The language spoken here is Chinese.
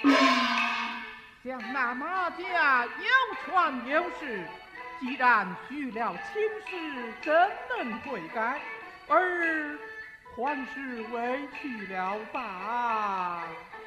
像那马家有权有势，既然许了亲事，怎能悔改？而还是委屈了吧？